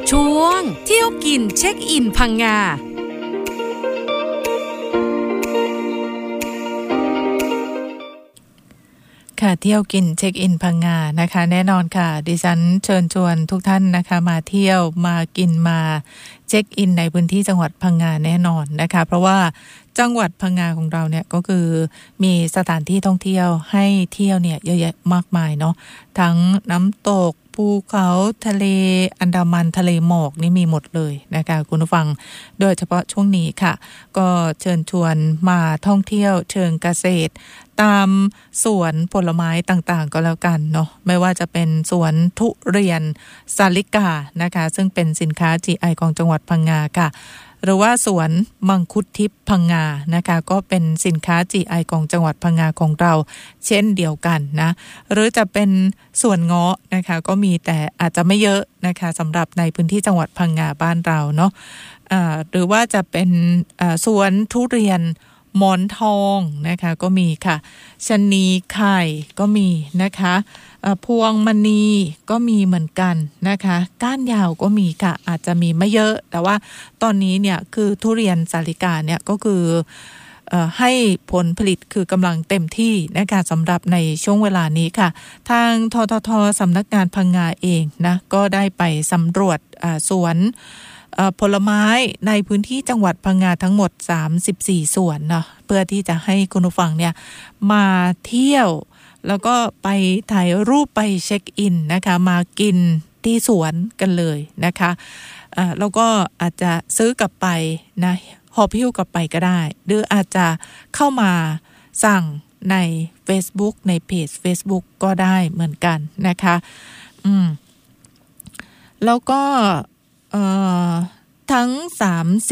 ช่วงเที่ยวกินเช็คอินพังงาค่ะเที่ยวกินเช็คอินพังงานะคะแน่นอนค่ะดิฉันเชิญชวนทุกท่านนะคะมาเที่ยวมากินมาเช็คอินในพื้นที่จังหวัดพังงาแน่นอนนะคะเพราะว่าจังหวัดพังงาของเราเนี่ยก็คือมีสถานที่ท่องเที่ยวให้เที่ยวเนี่ยเยอะแยะมากมายเนาะทั้งน้ำตกภูเขาทะเลอันดามันทะเลหมอกนี่มีหมดเลยนะคะคุณผู้ฟังโดยเฉพาะช่วงนี้ค่ะก็เชิญชวนมาท่องเที่ยวเชิงเกษตรตามสวนผลไม้ต่างๆก็แล้วกันเนาะไม่ว่าจะเป็นสวนทุเรียนสาลิกานะคะซึ่งเป็นสินค้า GI ของจังหวัดพังงาค่ะหรือว่าสวนมังคุดทิพย์พังงานะคะก็เป็นสินค้า GI ของจังหวัดพังงาของเราเช่นเดียวกันนะหรือจะเป็นสวนเงาะนะคะก็มีแต่อาจจะไม่เยอะนะคะสำหรับในพื้นที่จังหวัดพังงาบ้านเราเนาะหรือว่าจะเป็นสวนทุเรียนหมอนทองนะคะก็มีค่ะชะนีไข่ก็มีนะคะพวงมณีก็มีเหมือนกันนะคะก้านยาวก็มีค่ะอาจจะมีไม่เยอะแต่ว่าตอนนี้เนี่ยคือทุเรียนสาลิกาเนี่ยก็คือให้ผลผลิตคือกำลังเต็มที่นะคะสำหรับในช่วงเวลานี้ค่ะทางททท.สำนักงานพังงาเองนะก็ได้ไปสำรวจสวนผลไม้ในพื้นที่จังหวัดพังงาทั้งหมด34สวนเนาะเพื่อที่จะให้คุณผู้ฟังเนี่ยมาเที่ยวแล้วก็ไปถ่ายรูปไปเช็คอินนะคะมากินที่สวนกันเลยนะคะแล้วก็อาจจะซื้อกลับไปนะหอบหิ้วกลับไปก็ได้หรืออาจจะเข้ามาสั่งใน Facebook ในเพจ Facebook ก็ได้เหมือนกันนะคะแล้วก็ทั้ง